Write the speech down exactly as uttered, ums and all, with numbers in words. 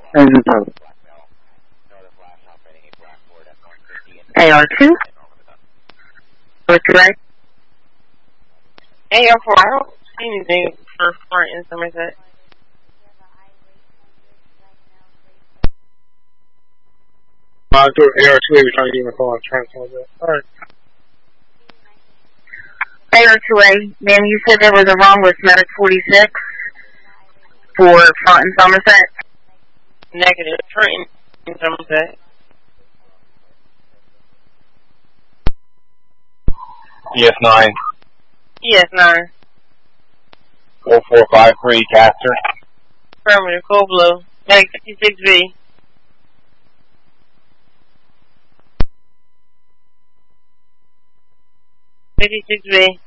Engine total. A R two. What's right? A R four, I don't see anything for front in Somerset. Uh, do A R two, we're trying to get my call. I'm trying to tell that. Alright. A R two A, ma'am, you said there was a wrong with Medic forty-six for front in Somerset? Negative, front in Somerset. E S nine. E S nine. four four five three, Caster. Affirmative, Cold Blue. Medic fifty-six B. fifty-six B.